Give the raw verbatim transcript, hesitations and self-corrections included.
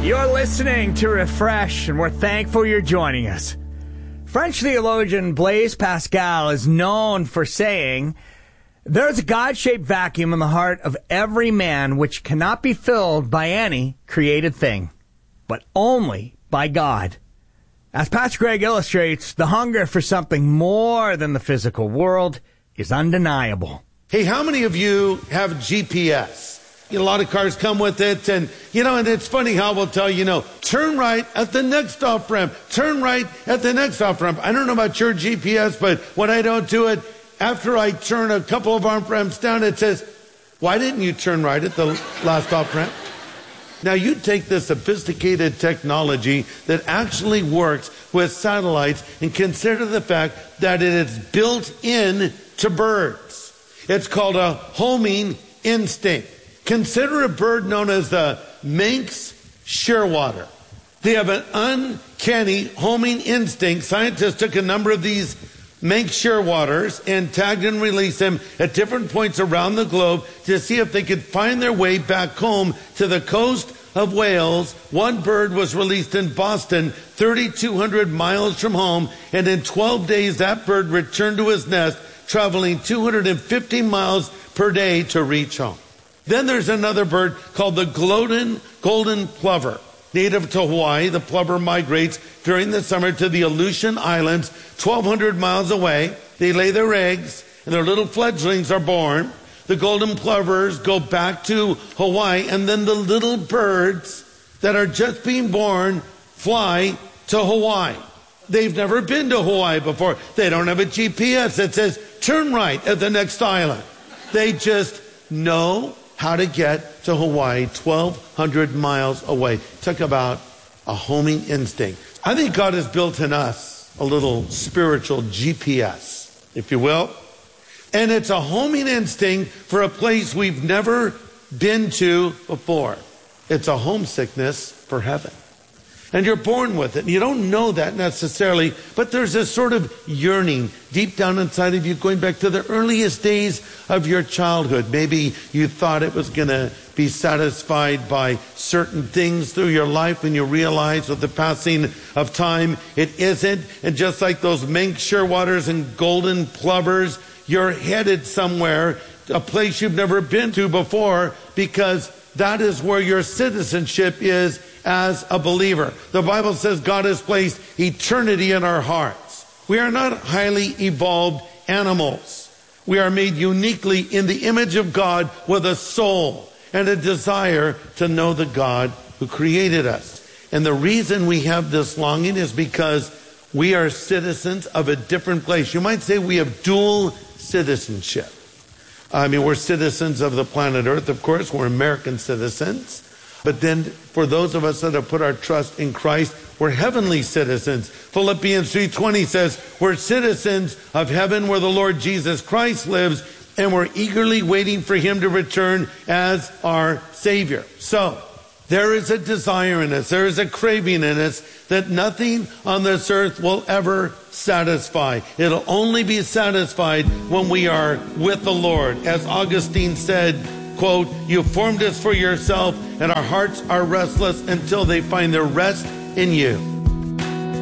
You're listening to Refresh, and we're thankful you're joining us. French theologian Blaise Pascal is known for saying, "There's a God-shaped vacuum in the heart of every man which cannot be filled by any created thing, but only by God." As Pastor Greg illustrates, the hunger for something more than the physical world is undeniable. Hey, how many of you have G P S? You know, a lot of cars come with it, and, you know, and it's funny how we'll tell you, you know, turn right at the next off-ramp, turn right at the next off-ramp. I don't know about your G P S, but when I don't do it, after I turn a couple of off-ramps down, it says, why didn't you turn right at the last off-ramp? Now, you take this sophisticated technology that actually works with satellites and consider the fact that it is built in to birds. It's called a homing instinct. Consider a bird known as the Manx shearwater. They have an uncanny homing instinct. Scientists took a number of these Manx shearwaters and tagged and released them at different points around the globe to see if they could find their way back home to the coast of Wales. One bird was released in Boston, three thousand two hundred miles from home, and in twelve days that bird returned to his nest, traveling two hundred fifty miles per day to reach home. Then there's another bird called the golden, golden plover. Native to Hawaii, the plover migrates during the summer to the Aleutian Islands, twelve hundred miles away. They lay their eggs, and their little fledglings are born. The golden plovers go back to Hawaii, and then the little birds that are just being born fly to Hawaii. They've never been to Hawaii before. They don't have a G P S that says, turn right at the next island. They just know how to get to Hawaii, twelve hundred miles away. Took about a homing instinct. I think God has built in us a little spiritual G P S, if you will. And it's a homing instinct for a place we've never been to before. It's a homesickness for heaven. And you're born with it. You don't know that necessarily, but there's a sort of yearning deep down inside of you going back to the earliest days of your childhood. Maybe you thought it was going to be satisfied by certain things through your life, and you realize with the passing of time it isn't. And just like those Manx shearwaters and golden plovers, you're headed somewhere, a place you've never been to before, because that is where your citizenship is as a believer. The Bible says God has placed eternity in our hearts. We are not highly evolved animals. We are made uniquely in the image of God with a soul and a desire to know the God who created us. And the reason we have this longing is because we are citizens of a different place. You might say we have dual citizenship. I mean, we're citizens of the planet Earth, of course. We're American citizens. But then for those of us that have put our trust in Christ, we're heavenly citizens. Philippians three twenty says, we're citizens of heaven where the Lord Jesus Christ lives, and we're eagerly waiting for him to return as our Savior. So there is a desire in us, there is a craving in us that nothing on this earth will ever satisfy. It'll only be satisfied when we are with the Lord. As Augustine said, quote, you formed us for yourself, and our hearts are restless until they find their rest in you.